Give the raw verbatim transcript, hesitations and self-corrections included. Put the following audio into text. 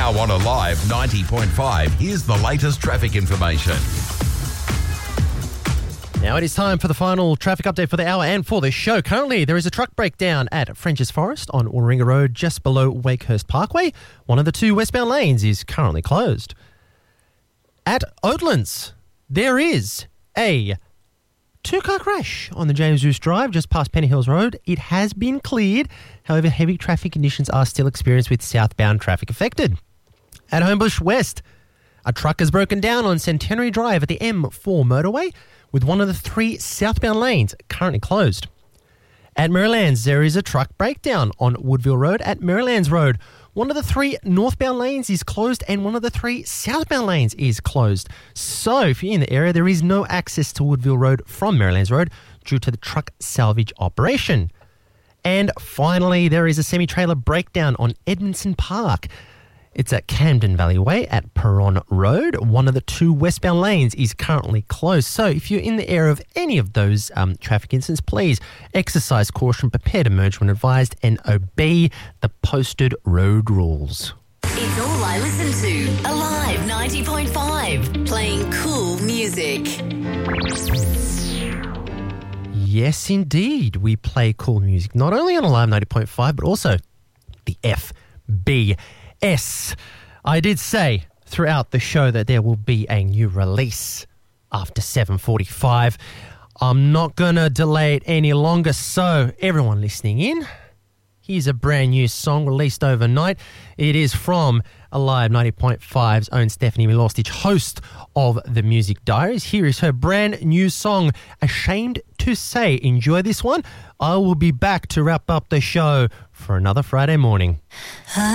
Now on Alive ninety point five, here's the latest traffic information. Now it is time for the final traffic update for the hour and for the show. Currently, there is a truck breakdown at French's Forest on Warringah Road just below Wakehurst Parkway. One of the two westbound lanes is currently closed. At Oatlands, there is a two-car crash on the James Roos Drive just past Penny Hills Road. It has been cleared. However, heavy traffic conditions are still experienced with southbound traffic affected. At Homebush West, a truck has broken down on Centenary Drive at the M four motorway, with one of the three southbound lanes currently closed. At Merrylands, there is a truck breakdown on Woodville Road at Merrylands Road. One of the three northbound lanes is closed and one of the three southbound lanes is closed. So if you're in the area, there is no access to Woodville Road from Merrylands Road due to the truck salvage operation. And finally, there is a semi-trailer breakdown on Edmondson Park. It's at Camden Valley Way at Perron Road. One of the two westbound lanes is currently closed. So if you're in the area of any of those um, traffic incidents, please exercise caution, prepare to merge when advised, and obey the posted road rules. It's all I listen to. Alive ninety point five, playing cool music. Yes, indeed. We play cool music, not only on Alive ninety point five, but also the F B S. I did say throughout the show that there will be a new release after seven forty-five. I'm not going to delay it any longer, so everyone listening in, here's a brand new song released overnight. It is from Alive ninety point five's own Stephanie Milostic, host of the Music Diaries. Here is her brand new song, Ashamed to Say. Enjoy this one. I will be back to wrap up the show for another Friday morning.